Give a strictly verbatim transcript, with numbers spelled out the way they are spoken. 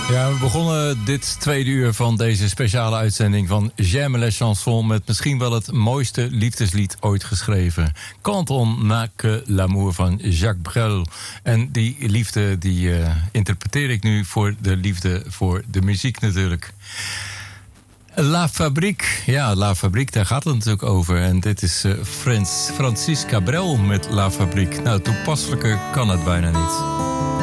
Ja, we begonnen dit tweede uur van deze speciale uitzending van J'aime les chansons met misschien wel het mooiste liefdeslied ooit geschreven. Quand on n'a que l'amour van Jacques Brel. En die liefde die uh, interpreteer ik nu voor de liefde voor de muziek natuurlijk. La Fabrique, ja, La Fabrique, daar gaat het natuurlijk over. En dit is uh, Frans, Francis Cabrel met La Fabrique. Nou, toepasselijker kan het bijna niet.